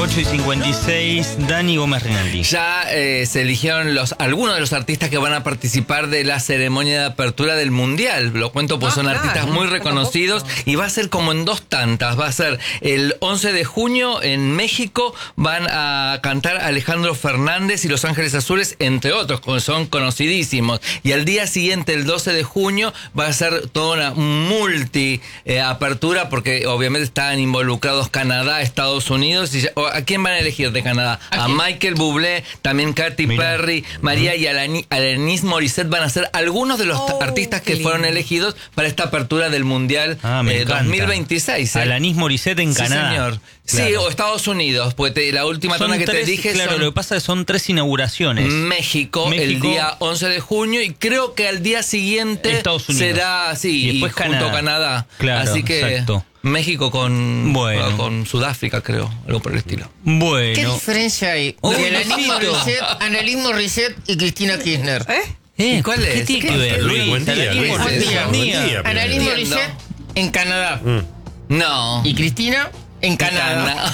8:56, Dani Gómez Rinaldi. Ya se eligieron algunos de los artistas que van a participar de la ceremonia de apertura del Mundial. Lo cuento pues son artistas muy reconocidos y va a ser como en dos tantas. Va a ser el 11 de junio en México, van a cantar Alejandro Fernández y Los Ángeles Azules, entre otros, que son conocidísimos. Y al día siguiente, el 12 de junio, va a ser toda una multi-apertura porque obviamente están involucrados Canadá, Estados Unidos. ¿A quién van a elegir de Canadá? A Michael Bublé, también Katy Perry, María y Alanis Morissette van a ser algunos de los artistas que fueron elegidos para esta apertura del Mundial 2026. Alanis Morissette en Canadá. Señor. Claro. Sí, o Estados Unidos, pues la última tanda que te dije. Claro, lo que pasa es que son 3 inauguraciones. México, el día 11 de junio, y creo que al día siguiente Estados Unidos. Será, sí, y después junto a Canadá. Claro, así que exacto. México con Sudáfrica, creo, algo por el estilo. Bueno. ¿Qué diferencia hay de Alanis Morissette y Cristina Kirchner? ¿Y cuál es? ¿Qué tiene que ver, Luis? Buen día. Alanis Morissette en Canadá. No. Y Cristina en Canadá.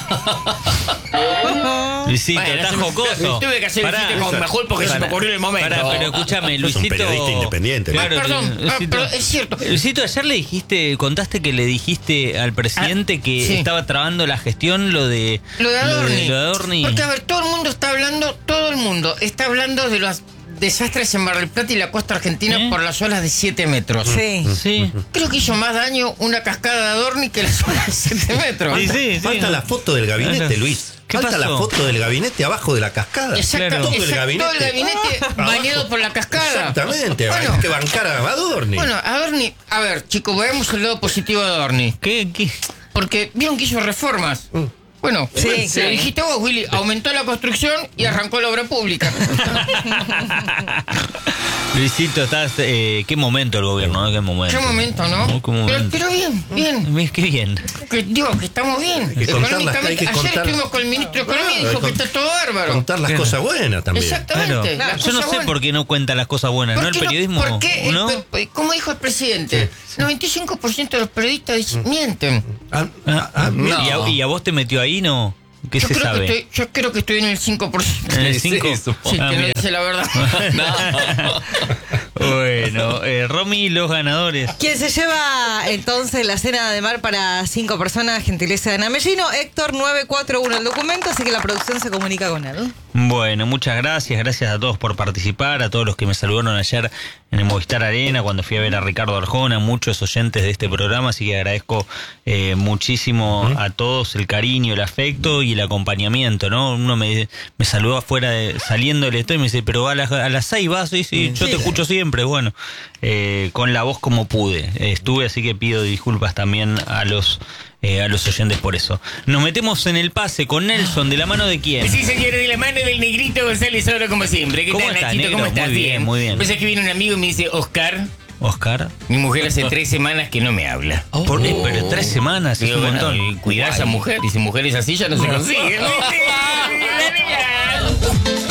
Luisito, estás jocoso. Tuve que hacer el chiste con mejor porque se me ocurrió en el momento. Pero escúchame, Luisito. Es un periodista independiente. Claro, perdón, Luisito, pero es cierto. Luisito, ayer contaste que le dijiste al presidente que estaba trabando la gestión lo de Adorni. Porque, a ver, todo el mundo está hablando de los desastres en Mar del Plata y la costa argentina por las olas de 7 metros. Sí. Creo que hizo más daño una cascada de Adorni que las olas de 7 metros. Sí. Falta la foto del gabinete, Luis. Falta la foto del gabinete abajo de la cascada. Exacto, Todo el gabinete bañado por la cascada. Exactamente, Bueno, hay que bancar a Adorni. Bueno, Adorni, a ver, chicos, veamos el lado positivo de Adorni. ¿Qué? Porque vieron que hizo reformas. Bueno, se lo dijiste vos, Willy, aumentó la construcción y arrancó la obra pública. Luisito, estás... qué momento el gobierno, ¿no? Qué momento, ¿no? Qué momento. Pero bien. Qué bien. Digo que estamos bien. Económicamente, ayer estuvimos con el ministro de Economía y dijo que está todo bárbaro. Contar las cosas buenas también. Exactamente. Claro. Yo no sé por qué no cuenta las cosas buenas, ¿no? El periodismo... ¿Por qué? ¿No? Como dijo el presidente, 95% de los periodistas mienten. No. ¿Y a vos te metió ahí, no? ¿Qué se sabe? Yo creo que estoy en el 5%. ¿En el 5%? Sí, que no dice la verdad. Bueno, Romy, los ganadores. ¿Quién se lleva entonces la cena de mar para 5 personas? Gentileza de Ana Mellino. Héctor 941 el documento, así que la producción se comunica con él. Bueno, muchas gracias. Gracias a todos por participar, a todos los que me saludaron ayer en el Movistar Arena cuando fui a ver a Ricardo Arjona, muchos oyentes de este programa, así que agradezco muchísimo a todos el cariño, el afecto y el acompañamiento, ¿no? Uno me saludó afuera saliendo del estudio y me dice, pero a las 6 vas, sí, yo te escucho siempre, bueno, con la voz como pude. Estuve, así que pido disculpas también a los oyentes por eso. Nos metemos en el pase con Nelson, ¿de la mano de quién? Sí, señor, de la mano del negrito González Oro, como siempre. ¿Qué tal, Nachito? Negro? ¿Cómo estás? Muy bien, muy bien. Pues es que viene un amigo y me dice, Oscar, mi mujer hace 3 semanas que no me habla. Pero 3 semanas, es un montón. Cuidar a esa mujer, y si mujer es así ya no se consigue.